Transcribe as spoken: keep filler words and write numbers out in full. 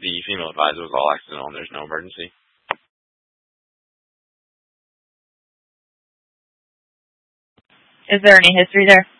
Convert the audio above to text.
the female advisor was all accidental and there's no emergency. Is there any history there?